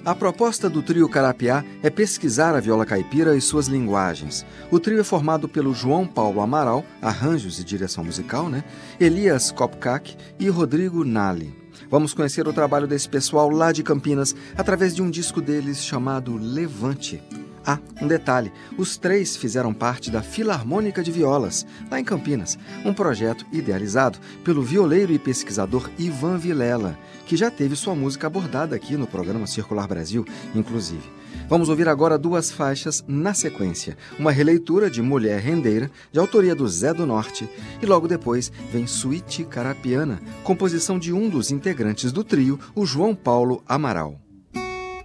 A proposta do trio Carapiá é pesquisar a viola caipira e suas linguagens. O trio é formado pelo João Paulo Amaral, arranjos e direção musical, Elias Kopkak e Rodrigo Nali. Vamos conhecer o trabalho desse pessoal lá de Campinas através de um disco deles chamado Levante. Ah, um detalhe, os três fizeram parte da Filarmônica de Violas, lá em Campinas, um projeto idealizado pelo violeiro e pesquisador Ivan Vilela, que já teve sua música abordada aqui no programa Circular Brasil, inclusive. Vamos ouvir agora duas faixas na sequência, uma releitura de Mulher Rendeira, de autoria do Zé do Norte, e logo depois vem Suíte Carapiana, composição de um dos integrantes do trio, o João Paulo Amaral.